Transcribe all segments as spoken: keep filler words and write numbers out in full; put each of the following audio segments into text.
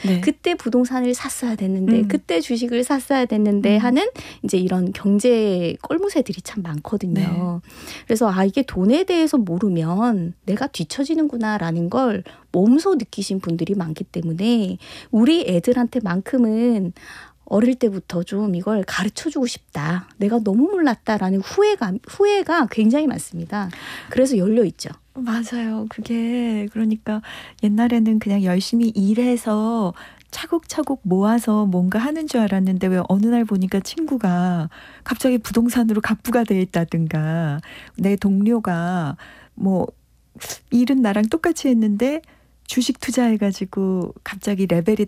네. 그때 부동산을 샀어야 됐는데 음. 그때 주식을 샀어야 됐는데 음. 하는 이제 이런 경제 꼴무새들이 참 많거든요. 네. 그래서 아 이게 돈에 대해서 모르면 내가 뒤처지는구나라는 걸 몸소 느끼신 분들이 많기 때문에 우리 애들한테만큼은 어릴 때부터 좀 이걸 가르쳐주고 싶다. 내가 너무 몰랐다라는 후회감, 후회가 굉장히 많습니다. 그래서 열려있죠. 맞아요. 그게 그러니까 옛날에는 그냥 열심히 일해서 차곡차곡 모아서 뭔가 하는 줄 알았는데 왜 어느 날 보니까 친구가 갑자기 부동산으로 갑부가 돼 있다든가 내 동료가 뭐 일은 나랑 똑같이 했는데 주식 투자해가지고 갑자기 레벨이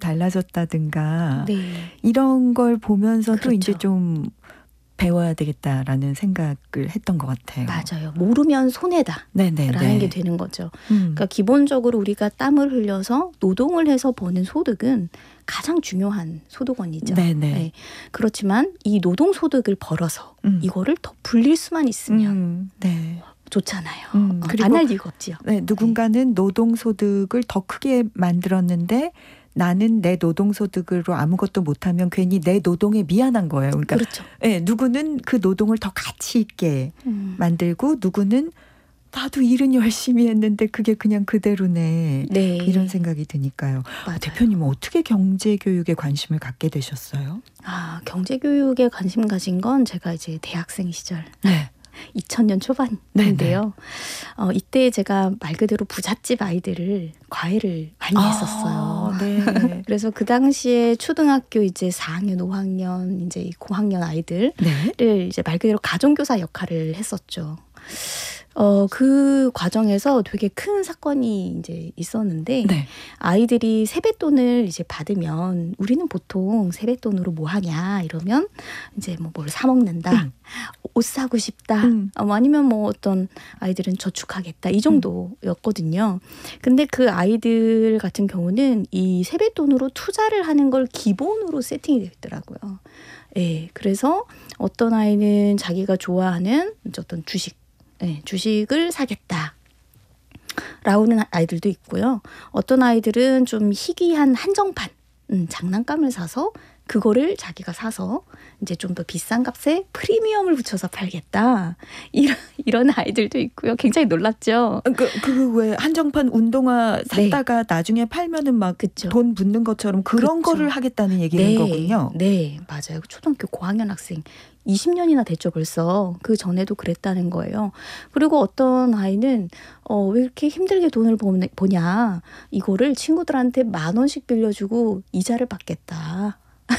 달라졌다든가 네. 이런 걸 보면서도 그렇죠. 이제 좀 배워야 되겠다라는 생각을 했던 것 같아요. 맞아요. 모르면 손해다. 네네. 라는 게 되는 거죠. 음. 그러니까 기본적으로 우리가 땀을 흘려서 노동을 해서 버는 소득은 가장 중요한 소득원이죠. 네네. 네. 그렇지만 이 노동소득을 벌어서 음. 이거를 더 불릴 수만 있으면 음. 네. 좋잖아요. 음. 어, 그리고 안 할 리가 없지요. 네, 누군가는 노동소득을 더 크게 만들었는데 나는 내 노동소득으로 아무것도 못하면 괜히 내 노동에 미안한 거예요. 그러니까 그렇죠. 네, 누구는 그 노동을 더 가치 있게 음. 만들고 누구는 나도 일은 열심히 했는데 그게 그냥 그대로네. 네. 이런 생각이 드니까요. 맞아요. 대표님은 어떻게 경제교육에 관심을 갖게 되셨어요? 아, 경제교육에 관심 가진 건 제가 이제 대학생 시절 네. 이천 년 초반인데요. 어, 이때 제가 말 그대로 부잣집 아이들을 과외를 많이 아, 했었어요. 네. 그래서 그 당시에 초등학교 이제 사 학년, 오 학년, 이제 고학년 아이들을 네. 이제 말 그대로 가정교사 역할을 했었죠. 어, 그 과정에서 되게 큰 사건이 이제 있었는데 네. 아이들이 세뱃돈을 이제 받으면 우리는 보통 세뱃돈으로 뭐 하냐 이러면 이제 뭐 뭘 사 먹는다. 음. 옷 사고 싶다. 음. 어, 아니면 뭐 어떤 아이들은 저축하겠다. 이 정도였거든요. 근데 그 아이들 같은 경우는 이 세뱃돈으로 투자를 하는 걸 기본으로 세팅이 되어 있더라고요. 예. 그래서 어떤 아이는 자기가 좋아하는 어떤 주식 네, 주식을 사겠다. 라고는 아이들도 있고요. 어떤 아이들은 좀 희귀한 한정판, 음, 장난감을 사서 그거를 자기가 사서 이제 좀 더 비싼 값에 프리미엄을 붙여서 팔겠다. 이런, 이런 아이들도 있고요. 굉장히 놀랍죠. 그, 그 왜 한정판 운동화 샀다가 네. 나중에 팔면은 막 그쵸. 돈 붙는 것처럼 그런 그쵸. 거를 하겠다는 얘기인 네, 거군요. 네, 맞아요. 초등학교 고학년 학생 이십 년이나 됐죠 벌써. 그 전에도 그랬다는 거예요. 그리고 어떤 아이는 어, 왜 이렇게 힘들게 돈을 보- 보냐. 이거를 친구들한테 만 원씩 빌려주고 이자를 받겠다.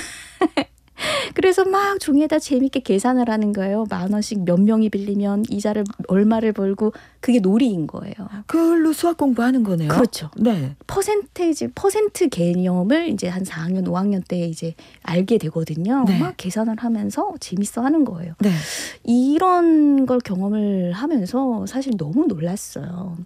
그래서 막 종이에다 재밌게 계산을 하는 거예요. 만 원씩 몇 명이 빌리면 이자를 얼마를 벌고 그게 놀이인 거예요. 그걸로 수학 공부하는 거네요. 그렇죠. 네. 퍼센테이지, 퍼센트 개념을 이제 한 사 학년, 오 학년 때 이제 알게 되거든요. 네. 막 계산을 하면서 재밌어 하는 거예요. 네. 이런 걸 경험을 하면서 사실 너무 놀랐어요.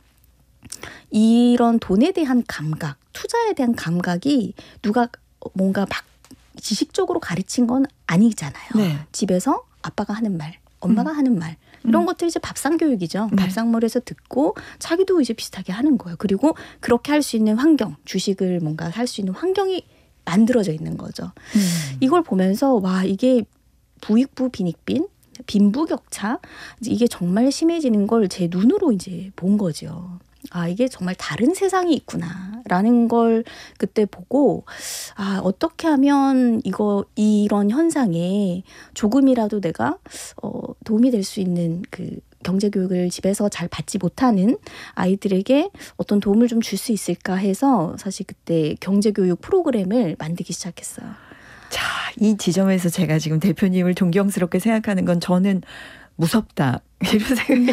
이런 돈에 대한 감각, 투자에 대한 감각이 누가 뭔가 막 지식적으로 가르친 건 아니잖아요. 네. 집에서 아빠가 하는 말, 엄마가 음. 하는 말 이런 음. 것들 이제 밥상 교육이죠. 네. 밥상머리에서 듣고 자기도 이제 비슷하게 하는 거예요. 그리고 그렇게 할 수 있는 환경, 주식을 뭔가 할 수 있는 환경이 만들어져 있는 거죠. 음. 이걸 보면서 와 이게 부익부 빈익빈, 빈부격차 이게 정말 심해지는 걸 제 눈으로 이제 본 거죠. 아 이게 정말 다른 세상이 있구나라는 걸 그때 보고 아 어떻게 하면 이거 이런 현상에 조금이라도 내가 어, 도움이 될 수 있는 그 경제 교육을 집에서 잘 받지 못하는 아이들에게 어떤 도움을 좀 줄 수 있을까 해서 사실 그때 경제 교육 프로그램을 만들기 시작했어요. 자, 이 지점에서 제가 지금 대표님을 존경스럽게 생각하는 건 저는 무섭다. 이런 생각이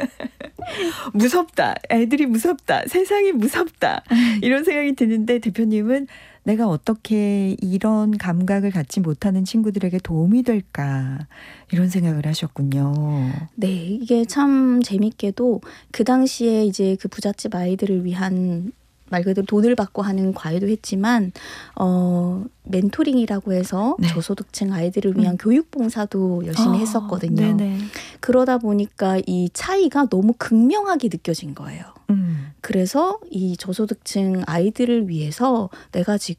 무섭다. 애들이 무섭다. 세상이 무섭다. 이런 생각이 드는데 대표님은 내가 어떻게 이런 감각을 갖지 못하는 친구들에게 도움이 될까 이런 생각을 하셨군요. 네, 이게 참 재밌게도 그 당시에 이제 그 부잣집 아이들을 위한 말 그대로 돈을 받고 하는 과외도 했지만 어, 멘토링이라고 해서 네. 저소득층 아이들을 위한 음. 교육봉사도 열심히 아, 했었거든요. 네네. 그러다 보니까 이 차이가 너무 극명하게 느껴진 거예요. 음. 그래서 이 저소득층 아이들을 위해서 내가 지금